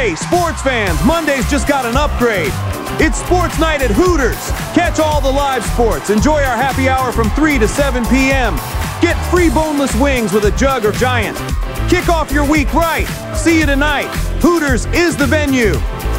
Hey, sports fans, Monday's just got an upgrade. It's Sports Night at Hooters. Catch all the live sports. Enjoy our happy hour from 3 to 7 p.m. Get free boneless wings with a jug or giant. Kick off your week right. See you tonight. Hooters is the venue.